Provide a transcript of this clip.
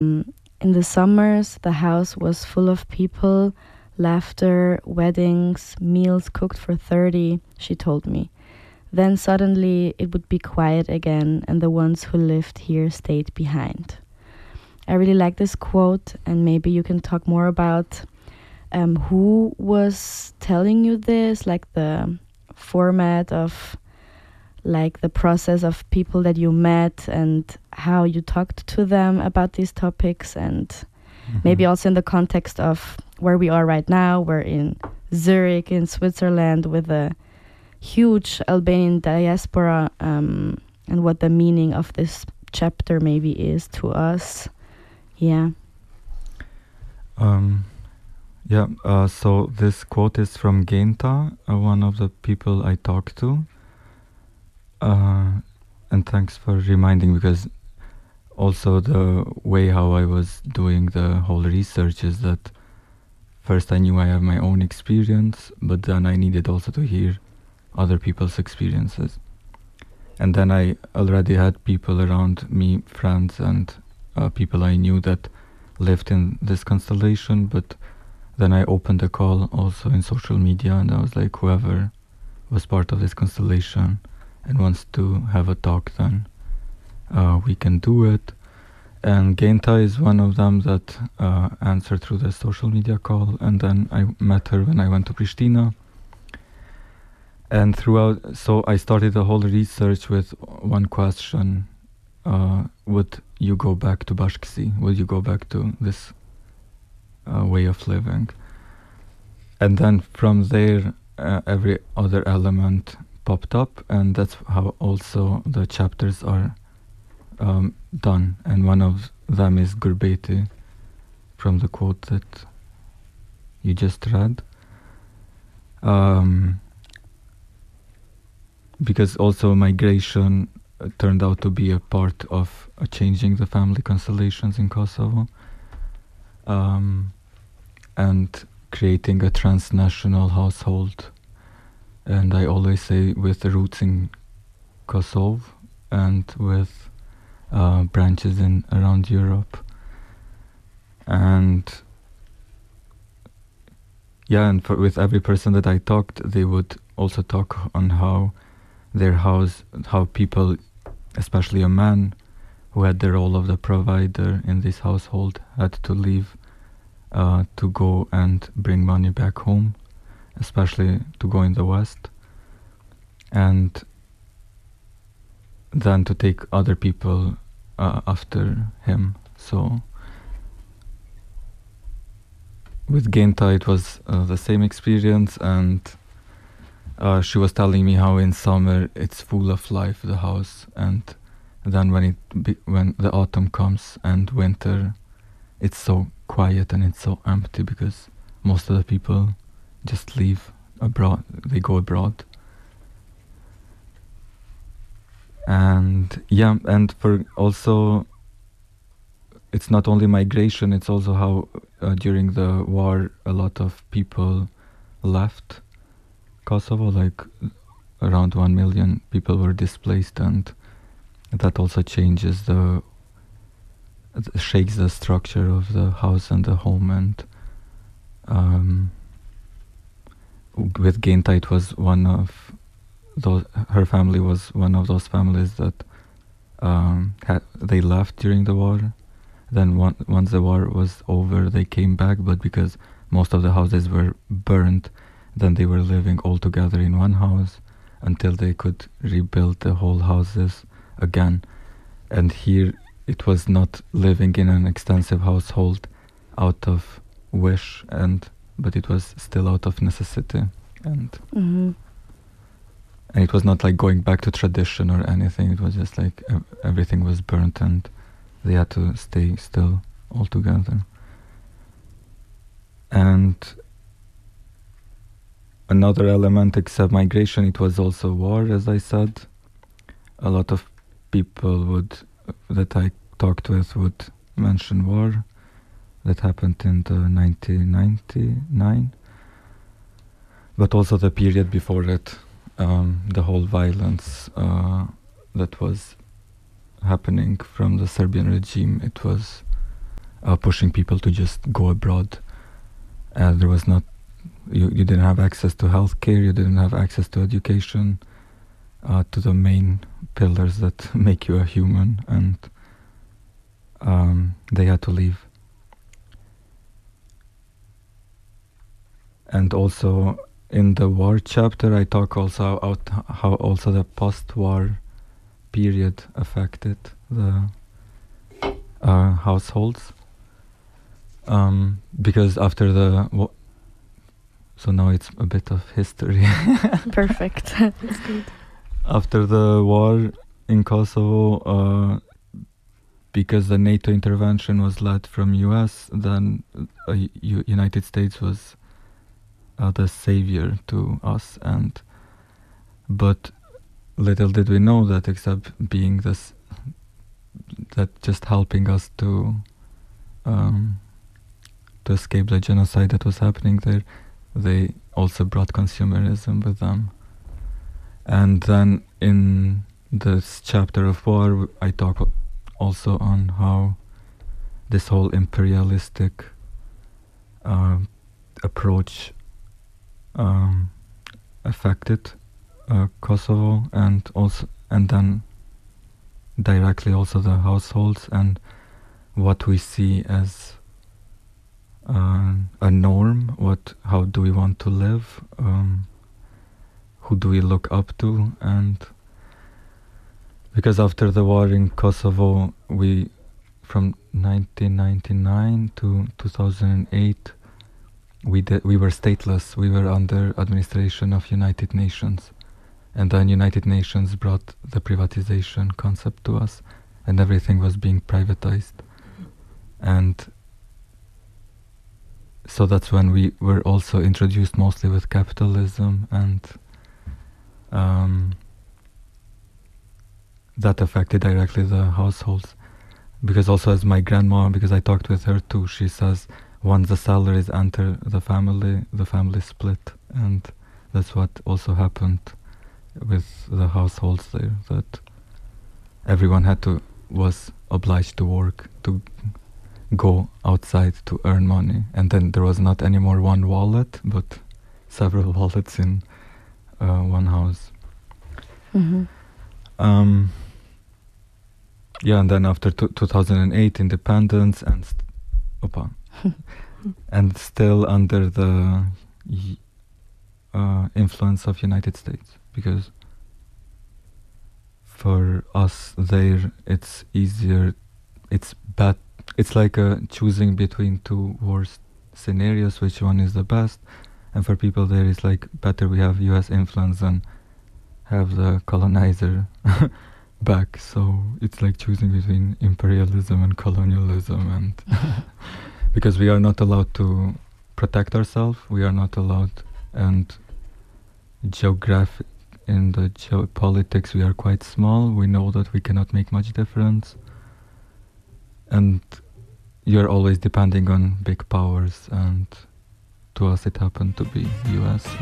In the summers, the house was full of people, laughter, weddings, meals cooked for 30, she told me. Then suddenly it would be quiet again, and the ones who lived here stayed behind. I really like this quote, and maybe you can talk more about who was telling you this, like the format of like the process of people that you met and how you talked to them about these topics, and maybe also in the context of where we are right now. We're in Zurich in Switzerland with a huge Albanian diaspora, and what the meaning of this chapter maybe is to us. Yeah. So this quote is from Genta, one of the people I talked to. And thanks for reminding, because also the way how I was doing the whole research is that first I knew I have my own experience, but then I needed also to hear other people's experiences. And then I already had people around me, friends and people I knew that lived in this constellation, but then I opened a call also in social media, and I was like, whoever was part of this constellation and wants to have a talk, then we can do it. And Genta is one of them that answered through the social media call, and then I met her when I went to Pristina. And throughout, so I started the whole research with one question: would you go back to Bashkësi? Would you go back to this way of living? And then from there, every other element popped up, and that's how also the chapters are done. And one of them is Gurbeti, from the quote that you just read. Because also migration turned out to be a part of changing the family constellations in Kosovo, and creating a transnational household. And I always say with the roots in Kosovo and with branches in around Europe. And yeah, and with every person that I talked, they would also talk on how their house, how people, especially a man who had the role of the provider in this household, had to leave to go and bring money back home, especially to go in the West, and then to take other people after him. So with Genta it was the same experience, and she was telling me how in summer it's full of life, the house, and then when the autumn comes and winter, it's so quiet and it's so empty because most of the people just leave abroad, they go abroad. And yeah, and for also, it's not only migration, it's also how during the war a lot of people left Kosovo, like around 1 million people were displaced, and that also changes shakes the structure of the house and the home. And with Genta, it was one of those, her family was one of those families that they left during the war. Then once the war was over, they came back, but because most of the houses were burned, then they were living all together in one house until they could rebuild the whole houses again. And here it was not living in an extensive household out of wish, but it was still out of necessity. And and it was not like going back to tradition or anything. It was just like everything was burnt and they had to stay still all together. And another element except migration, it was also war, as I said. A lot of people that I talked with would mention war that happened in the 1999, but also the period before it, the whole violence that was happening from the Serbian regime. It was pushing people to just go abroad. There was not, you didn't have access to healthcare, you didn't have access to education, to the main pillars that make you a human, and they had to leave. And also in the war chapter, I talk also about how also the post-war period affected the households. Because after the so now it's a bit of history. Perfect. That's good. After the war in Kosovo, because the NATO intervention was led from US, then United States was the savior to us, but little did we know that, except being this, that just helping us to escape the genocide that was happening there, they also brought consumerism with them. And then in this chapter of war, I talk also on how this whole imperialistic approach affected Kosovo, and then directly also the households, and what we see as a norm. How do we want to live? Who do we look up to? And because after the war in Kosovo, from 1999 to 2008, we were stateless. We were under administration of United Nations, and then United Nations brought the privatization concept to us, and everything was being privatized. And so that's when we were also introduced mostly with capitalism, and that affected directly the households. Because also as my grandma, because I talked with her too, she says once the salaries enter the family split, and that's what also happened with the households there, that everyone was obliged to work, to go outside to earn money, and then there was not anymore one wallet, but several wallets in one house. Mm-hmm. Yeah, and then after 2008 independence, and and still under the influence of United States, because for us there it's easier, it's bad, it's like choosing between two worst scenarios, which one is the best, and for people there it's like better we have US influence than have the colonizer back. So it's like choosing between imperialism and colonialism, and because we are not allowed to protect ourselves, we are not allowed, and in the geopolitics we are quite small, we know that we cannot make much difference, and you're always depending on big powers, and to us it happened to be US.